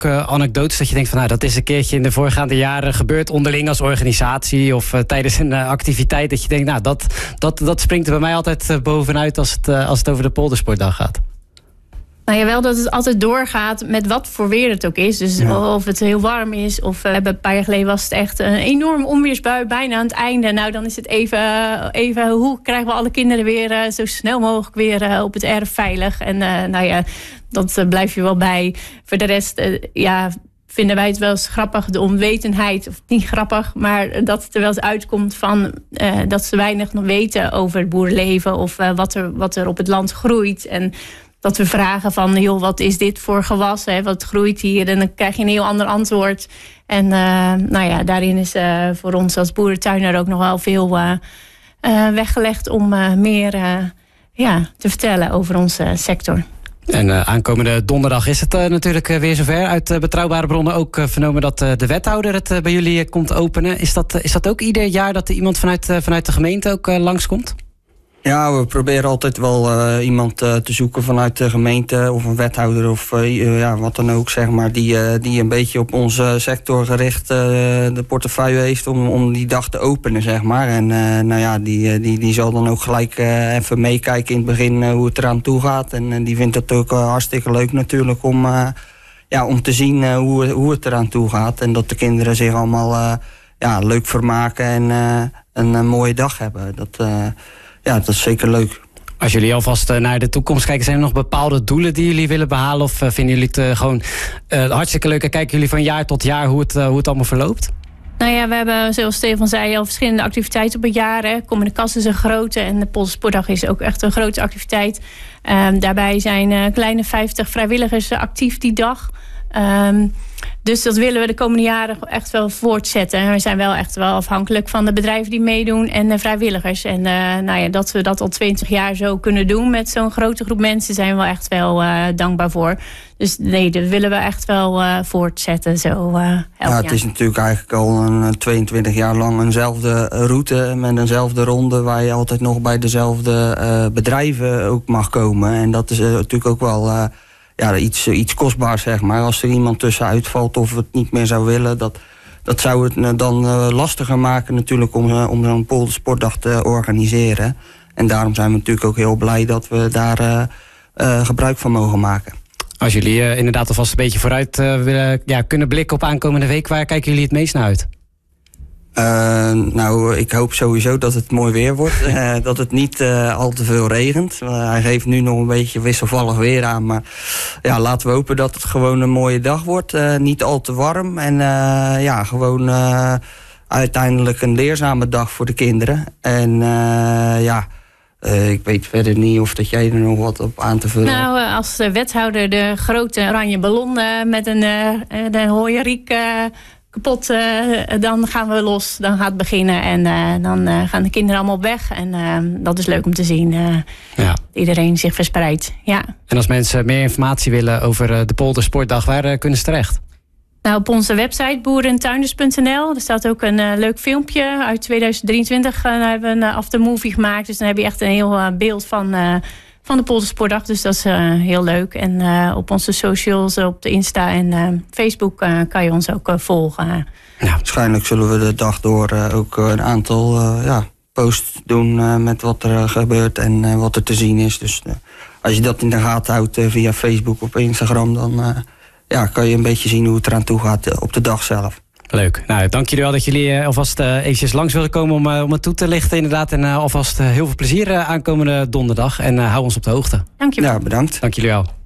anekdotes dat je denkt van nou, dat is een keertje in de voorgaande jaren gebeurd onderling als organisatie of tijdens een activiteit dat je denkt, nou, dat springt er bij mij altijd bovenuit als het over de Poldersportdag gaat? Nou ja, wel dat het altijd doorgaat met wat voor weer het ook is. Dus of het heel warm is. Of een paar jaar geleden was het echt een enorme onweersbui. Bijna aan het einde. Nou, dan is het even hoe krijgen we alle kinderen weer zo snel mogelijk weer op het erf veilig. En nou ja, dat blijf je wel bij. Voor de rest, vinden wij het wel eens grappig. De onwetendheid, of niet grappig. Maar dat het er wel eens uitkomt van dat ze weinig nog weten over het boerenleven. Of wat er op het land groeit. En dat we vragen van, joh, wat is dit voor gewas? Hè? Wat groeit hier? En dan krijg je een heel ander antwoord. En daarin is voor ons als boerentuiner ook nog wel veel weggelegd om meer te vertellen over onze sector. En aankomende donderdag is het natuurlijk weer zover. Uit betrouwbare bronnen ook vernomen dat de wethouder het bij jullie komt openen. Is dat ook ieder jaar dat er iemand vanuit de gemeente ook langskomt? Ja, we proberen altijd wel iemand te zoeken vanuit de gemeente of een wethouder of wat dan ook, zeg maar, die een beetje op onze sector gericht de portefeuille heeft om die dag te openen, zeg maar. En die zal dan ook gelijk even meekijken in het begin hoe het eraan toe gaat. En die vindt het ook hartstikke leuk natuurlijk om te zien hoe het eraan toe gaat. En dat de kinderen zich allemaal leuk vermaken en een mooie dag hebben. Dat is zeker leuk. Als jullie alvast naar de toekomst kijken, zijn er nog bepaalde doelen die jullie willen behalen? Of vinden jullie het gewoon hartstikke leuk en kijken jullie van jaar tot jaar hoe het allemaal verloopt? Nou ja, we hebben, zoals Stefan zei, al verschillende activiteiten op het jaar. Hè. Communicatie is een grote en de Poldersportdag is ook echt een grote activiteit. Daarbij zijn kleine 50 vrijwilligers actief die dag. Dus dat willen we de komende jaren echt wel voortzetten. En we zijn wel echt wel afhankelijk van de bedrijven die meedoen en de vrijwilligers. En dat we dat al 20 jaar zo kunnen doen met zo'n grote groep mensen, zijn we echt wel dankbaar voor. Dus nee, dat willen we echt wel voortzetten. Het is natuurlijk eigenlijk al 22 jaar lang eenzelfde route met eenzelfde ronde waar je altijd nog bij dezelfde bedrijven ook mag komen. En dat is natuurlijk ook wel iets kostbaars, zeg maar. Als er iemand tussenuit valt of het niet meer zou willen, dat zou het dan lastiger maken natuurlijk om zo'n Poldersportdag te organiseren. En daarom zijn we natuurlijk ook heel blij dat we daar gebruik van mogen maken. Als jullie inderdaad alvast een beetje vooruit willen kunnen blikken op aankomende week, waar kijken jullie het meest naar uit? Ik hoop sowieso dat het mooi weer wordt. Dat het niet al te veel regent. Hij geeft nu nog een beetje wisselvallig weer aan. Maar laten we hopen dat het gewoon een mooie dag wordt. Niet al te warm. En gewoon uiteindelijk een leerzame dag voor de kinderen. En ik weet verder niet of dat jij er nog wat op aan te vullen. Nou, als wethouder de grote oranje ballon met een hooieriek kapot, dan gaan we los. Dan gaat het beginnen en dan gaan de kinderen allemaal op weg. En dat is leuk om te zien. Iedereen zich verspreidt. Ja. En als mensen meer informatie willen over de Poldersportdag, waar kunnen ze terecht? Nou, op onze website boerentuinders.nl. Er staat ook een leuk filmpje uit 2023. Daar hebben we een aftermovie gemaakt. Dus dan heb je echt een heel beeld van de Poldersportdag. Dus dat is heel leuk. En op onze socials, op de Insta en Facebook kan je ons ook volgen. Ja, waarschijnlijk zullen we de dag door ook een aantal posts doen met wat er gebeurt en wat er te zien is. Dus als je dat in de gaten houdt via Facebook of Instagram, dan kan je een beetje zien hoe het eraan toe gaat op de dag zelf. Leuk. Nou, dank jullie wel dat jullie alvast eventjes langs willen komen om het toe te lichten inderdaad. En alvast heel veel plezier aankomende donderdag. En hou ons op de hoogte. Dank je wel. Ja, bedankt. Dank jullie wel.